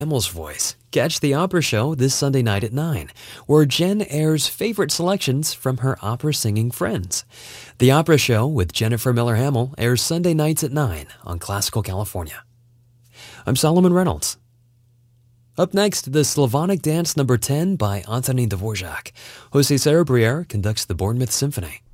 Hamill's voice. Catch the opera show this Sunday night at 9, where Jen airs favorite selections from her opera singing friends. The opera show with Jennifer Miller Hamill airs Sunday nights at 9 on Classical California. I'm Solomon Reynolds. Up next, the Slavonic Dance No. 10 by Antonin Dvorak. Jose Sarabria conducts the Bournemouth Symphony.